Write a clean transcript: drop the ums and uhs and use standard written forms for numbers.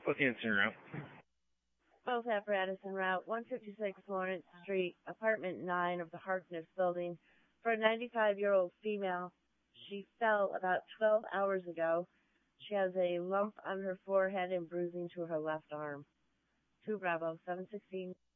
What's the incident route? Both apparatus en route 156 Lawrence Street, apartment 9 of the Harkness building, for a 95-year-old female. She fell about 12 hours ago. She has a lump on her forehead and bruising to her left arm. 2 Bravo, 716.